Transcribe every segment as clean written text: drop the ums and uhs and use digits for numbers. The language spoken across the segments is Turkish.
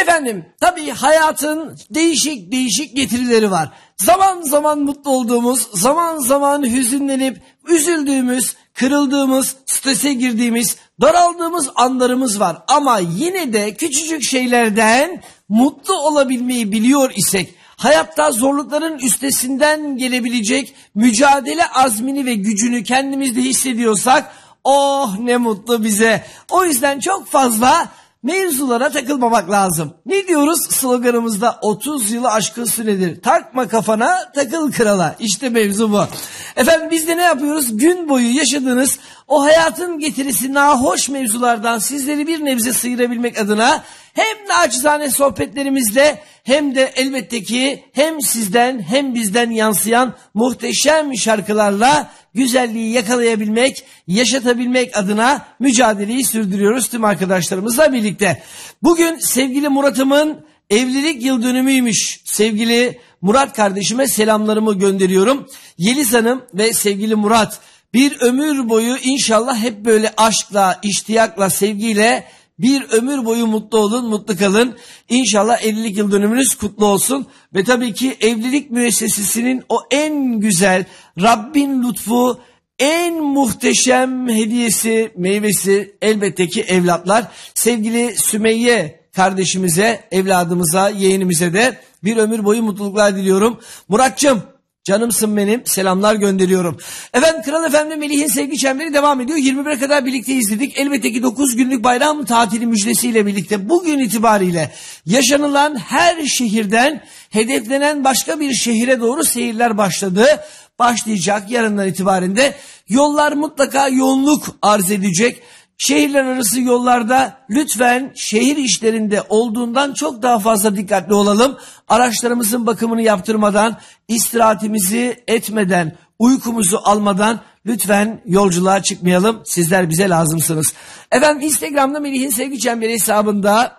Efendim, tabii hayatın değişik değişik getirileri var. Zaman zaman mutlu olduğumuz, zaman zaman hüzünlenip üzüldüğümüz, kırıldığımız, strese girdiğimiz, daraldığımız anlarımız var. Ama yine de küçücük şeylerden mutlu olabilmeyi biliyor isek, hayatta zorlukların üstesinden gelebilecek mücadele azmini ve gücünü kendimizde hissediyorsak, oh ne mutlu bize. O yüzden çok fazla mevzulara takılmamak lazım. Ne diyoruz sloganımızda? 30 yılı aşkın süredir. Takma kafana, takıl krala. İşte mevzu bu. Efendim biz de ne yapıyoruz? Gün boyu yaşadığınız o hayatın getirisi nahoş mevzulardan sizleri bir nebze sıyırabilmek adına hem naçizane sohbetlerimizle hem de elbette ki hem sizden hem bizden yansıyan muhteşem şarkılarla güzelliği yakalayabilmek, yaşatabilmek adına mücadeleyi sürdürüyoruz tüm arkadaşlarımızla birlikte. Bugün sevgili Murat'ımın evlilik yıl dönümüymüş. Sevgili Murat kardeşime selamlarımı gönderiyorum. Yeliz Hanım ve sevgili Murat bir ömür boyu inşallah hep böyle aşkla, iştiyakla, sevgiyle bir ömür boyu mutlu olun, mutlu kalın. İnşallah evlilik yıl dönümünüz kutlu olsun. Ve tabii ki evlilik müessesesinin o en güzel, Rabbin lütfu, en muhteşem hediyesi, meyvesi elbette ki evlatlar. Sevgili Sümeyye kardeşimize, evladımıza, yeğenimize de bir ömür boyu mutluluklar diliyorum. Murat'cığım, canımsın benim, selamlar gönderiyorum. Efendim Kral FM Melih'in sevgi çemberi devam ediyor. 21'e kadar birlikte izledik. Elbette ki 9 günlük bayram tatili müjdesiyle birlikte bugün itibariyle yaşanılan her şehirden hedeflenen başka bir şehire doğru seyirler başladı. Başlayacak yarından itibaren de yollar mutlaka yoğunluk arz edecek. Şehirler arası yollarda lütfen şehir işlerinde olduğundan çok daha fazla dikkatli olalım. Araçlarımızın bakımını yaptırmadan, istirahatimizi etmeden, uykumuzu almadan lütfen yolculuğa çıkmayalım. Sizler bize lazımsınız. Efendim Instagram'da Melih'in Sevgi Çemberi hesabında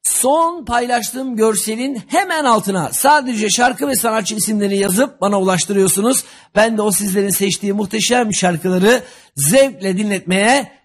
son paylaştığım görselin hemen altına sadece şarkı ve sanatçı isimlerini yazıp bana ulaştırıyorsunuz. Ben de o sizlerin seçtiği muhteşem şarkıları zevkle dinletmeye